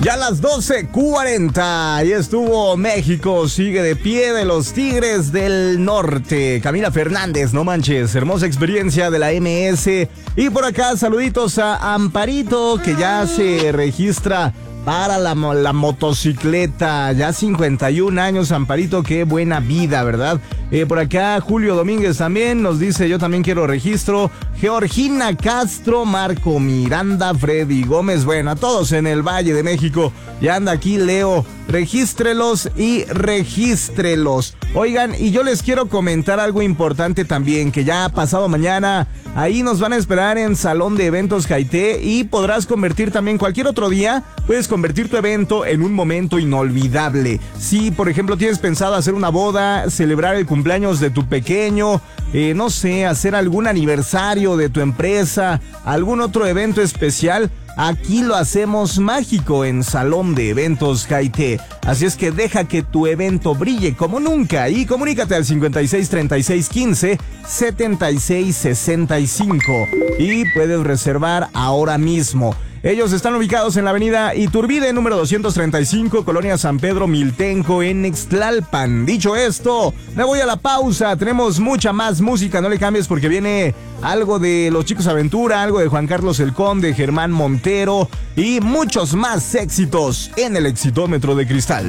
Ya a las 12:40, ahí estuvo México, sigue de pie de los Tigres del Norte. Camila Fernández, no manches, hermosa experiencia de la MS. Y por acá, saluditos a Amparito, que ya se registra para la motocicleta. Ya 51 años, Amparito, qué buena vida, ¿verdad? Por acá, Julio Domínguez también nos dice, yo también quiero registro. Georgina Castro, Marco Miranda, Freddy Gómez, bueno, a todos en el Valle de México. Ya anda aquí Leo, regístrelos y regístrelos. Oigan, y yo les quiero comentar algo importante también, que ya pasado mañana, ahí nos van a esperar en Salón de Eventos Jaité y podrás convertir también cualquier otro día, puedes convertir tu evento en un momento inolvidable. Si, por ejemplo, tienes pensado hacer una boda, celebrar el cumpleaños de tu pequeño, no sé, hacer algún aniversario de tu empresa, algún otro evento especial, aquí lo hacemos mágico en Salón de Eventos Jaité. Así es que deja que tu evento brille como nunca y comunícate al 56 36 15 76 65 y puedes reservar ahora mismo. Ellos están ubicados en la avenida Iturbide, número 235, Colonia San Pedro Miltenco, en Ixtlalpan. Dicho esto, me voy a la pausa. Tenemos mucha más música, no le cambies porque viene algo de Los Chicos Aventura, algo de Juan Carlos el Conde, Germán Montero y muchos más éxitos en el Exitómetro de Cristal.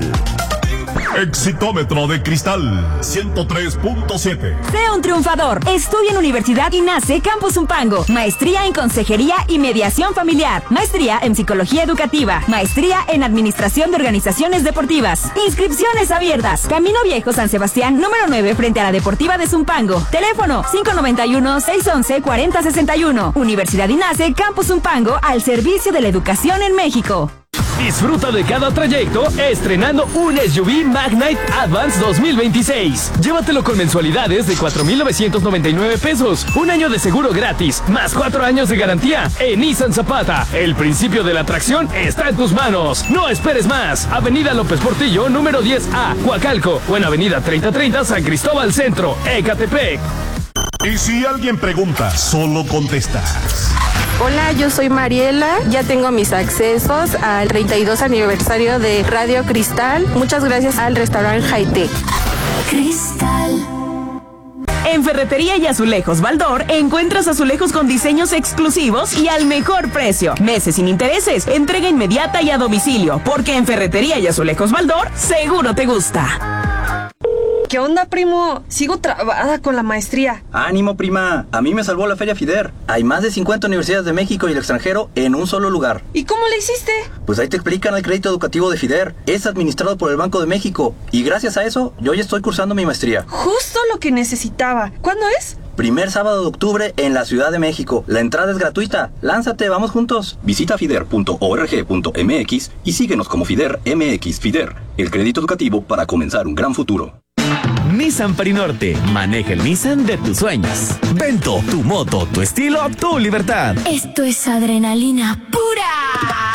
Exitómetro de Cristal 103.7. Sea un triunfador. Estudia en Universidad INACE Campus Zumpango. Maestría en Consejería y Mediación Familiar. Maestría en Psicología Educativa. Maestría en Administración de Organizaciones Deportivas. Inscripciones abiertas. Camino Viejo San Sebastián, número 9, frente a la Deportiva de Zumpango. Teléfono 591-611-4061. Universidad INACE Campus Zumpango, al servicio de la educación en México. Disfruta de cada trayecto estrenando un SUV Magnite Advance 2026. Llévatelo con mensualidades de 4,999 pesos, un año de seguro gratis, más 4 años de garantía en Nissan Zapata. El principio de la atracción está en tus manos. No esperes más. Avenida López Portillo, número 10A, Coacalco, o en Avenida 3030 San Cristóbal Centro, Ecatepec. Y si alguien pregunta, solo contestas. Hola, yo soy Mariela, ya tengo mis accesos al 32 aniversario de Radio Cristal. Muchas gracias al restaurante Jaité. Cristal. En Ferretería y Azulejos Baldor encuentras azulejos con diseños exclusivos y al mejor precio. Meses sin intereses, entrega inmediata y a domicilio, porque en Ferretería y Azulejos Baldor seguro te gusta. ¿Qué onda, primo? Sigo trabada con la maestría. Ánimo, prima. A mí me salvó la Feria FIDER. Hay más de 50 universidades de México y el extranjero en un solo lugar. ¿Y cómo le hiciste? Pues ahí te explican el crédito educativo de FIDER. Es administrado por el Banco de México. Y gracias a eso, yo ya estoy cursando mi maestría. Justo lo que necesitaba. ¿Cuándo es? Primer sábado de octubre en la Ciudad de México. La entrada es gratuita. Lánzate, vamos juntos. Visita fider.org.mx y síguenos como FIDER MX. FIDER, el crédito educativo para comenzar un gran futuro. Nissan Perinorte. Maneja el Nissan de tus sueños. Vento, tu moto, tu estilo, tu libertad. Esto es adrenalina pura.